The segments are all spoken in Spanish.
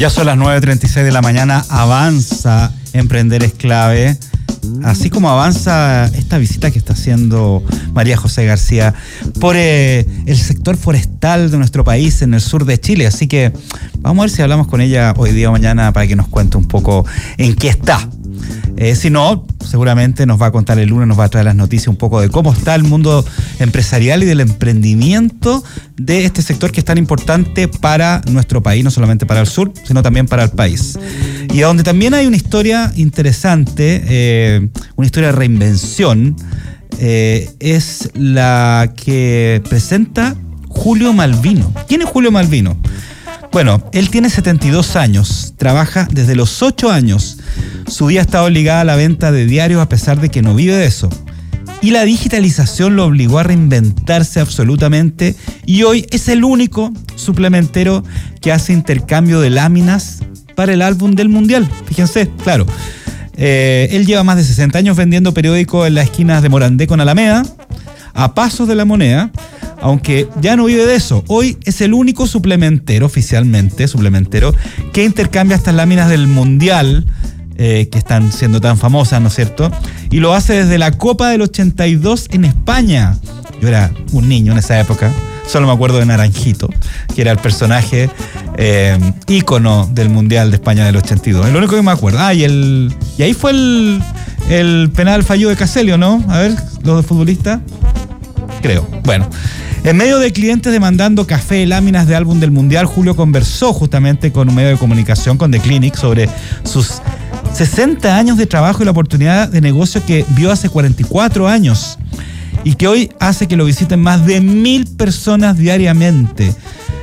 Ya son las 9:36 de la mañana, avanza Emprender es Clave, así como avanza esta visita que está haciendo María José García por el sector forestal de nuestro país en el sur de Chile, así que vamos a ver si hablamos con ella hoy día o mañana para que nos cuente un poco en qué está. Si no, seguramente nos va a contar el lunes, nos va a traer las noticias un poco de cómo está el mundo empresarial y del emprendimiento de este sector que es tan importante para nuestro país, no solamente para el sur, sino también para el país. Y a donde también hay una historia interesante, una historia de reinvención, es la que presenta Julio Malvino. ¿Quién es Julio Malvino? Bueno, él tiene 72 años, trabaja desde los 8 años. Su vida ha estado ligada a la venta de diarios a pesar de que no vive de eso. Y la digitalización lo obligó a reinventarse absolutamente y hoy es el único suplementero que hace intercambio de láminas para el álbum del Mundial. Fíjense, claro. Él lleva más de 60 años vendiendo periódicos en las esquinas de Morandé con Alameda, a pasos de la moneda, aunque ya no vive de eso. Hoy es el único suplementero, oficialmente suplementero, que intercambia estas láminas del Mundial, que están siendo tan famosas, ¿no es cierto? Y lo hace desde la Copa del 82 en España. Yo era un niño en esa época, solo me acuerdo de Naranjito, que era el personaje ícono del Mundial de España del 82. Es lo único que me acuerdo. Y ahí fue el penal fallido de Caselio, ¿no? A ver, los de futbolistas. Creo. Bueno, en medio de clientes demandando café y láminas de álbum del Mundial, Julio conversó justamente con un medio de comunicación, con The Clinic, sobre sus 60 años de trabajo y la oportunidad de negocio que vio hace 44 años y que hoy hace que lo visiten más de 1,000 personas diariamente.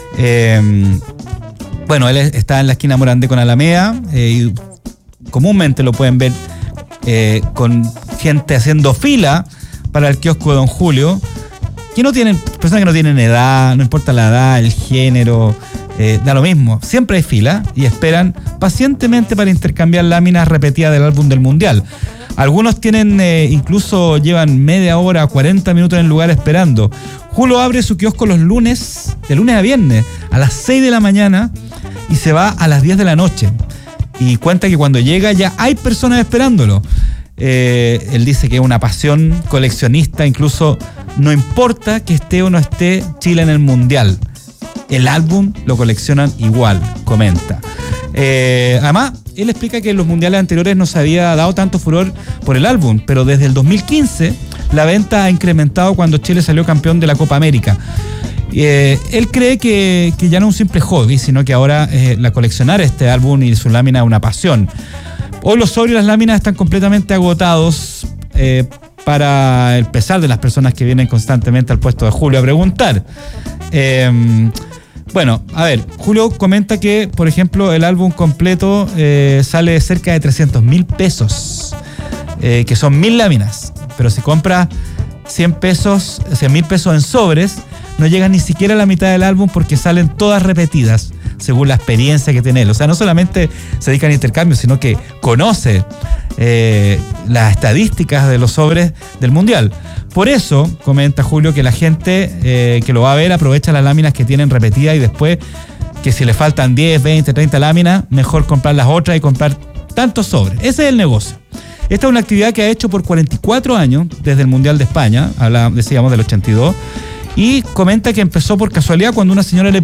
Bueno, él está en la esquina Morandé con Alameda y comúnmente lo pueden ver con gente haciendo fila para el kiosco de Don Julio, que no tienen, personas que no tienen edad, no importa la edad, el género, da lo mismo. Siempre hay fila y esperan pacientemente para intercambiar láminas repetidas del álbum del Mundial. Algunos tienen, incluso llevan media hora, 40 minutos en el lugar esperando. Julio abre su kiosco los lunes, de lunes a viernes, a las 6 de la mañana y se va a las 10 de la noche. Y cuenta que cuando llega ya hay personas esperándolo. Él dice que es una pasión coleccionista, incluso no importa que esté o no esté Chile en el Mundial. El álbum lo coleccionan igual, comenta. Además, él explica que en los mundiales anteriores no se había dado tanto furor por el álbum, pero desde el 2015 la venta ha incrementado cuando Chile salió campeón de la Copa América. Él cree que ya no es un simple hobby, sino que ahora la coleccionar este álbum y su lámina es una pasión. Hoy los sobres y las láminas están completamente agotados, para el pesar de las personas que vienen constantemente al puesto de Julio a preguntar. Bueno, a ver, Julio comenta que, por ejemplo, el álbum completo sale cerca de 300,000 pesos, que son 1,000 láminas, pero si compras 100,000 pesos en sobres, no llegan ni siquiera a la mitad del álbum porque salen todas repetidas, según la experiencia que tiene él. O sea, no solamente se dedica al intercambio, sino que conoce las estadísticas de los sobres del Mundial. Por eso, comenta Julio, que la gente que lo va a ver aprovecha las láminas que tienen repetidas y después, que si le faltan 10, 20, 30 láminas, mejor comprar las otras y comprar tantos sobres. Ese es el negocio. Esta es una actividad que ha hecho por 44 años, desde el Mundial de España, decíamos del 82, y comenta que empezó por casualidad cuando una señora le